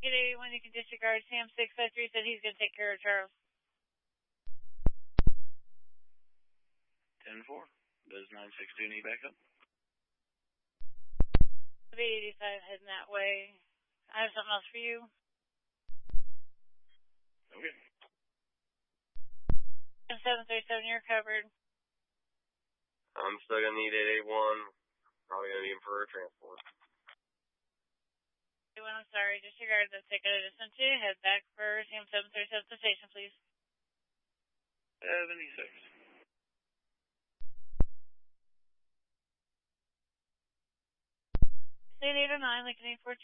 Get 81, you can disregard. Sam 653 said he's going to take care of Charles. 10-4. Does 962 need backup? 885 heading that way. I have something else for you. Okay. 737, you're covered. I'm still going to need 881. Probably going to need him for a transport. 81, I'm sorry. Disregard the ticket I just sent you. Head back for Sam 737 to station, please. 76. State 809, Lincoln 842.